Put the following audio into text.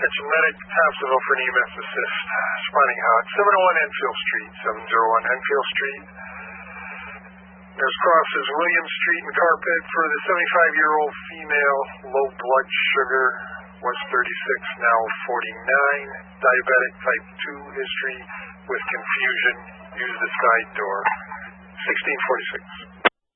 Attention medic, Thompsonville for an EMS assist. Responding hot. 701 Enfield Street. 701 Enfield Street. Nurse crosses William Street and carpet for the 75-year-old female. Low blood sugar was 36, now 49. Diabetic type 2 history with confusion. Use the side door. 1646.